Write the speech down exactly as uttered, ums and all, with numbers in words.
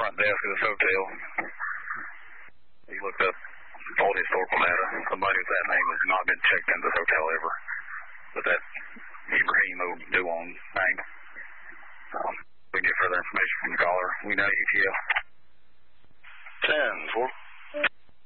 front desk of this hotel. He looked up all the historical data. Somebody with that name has not been checked into this hotel ever. But that Ibrahim O'Duon name. Um, we get further information from the caller. We know U T L. ten four.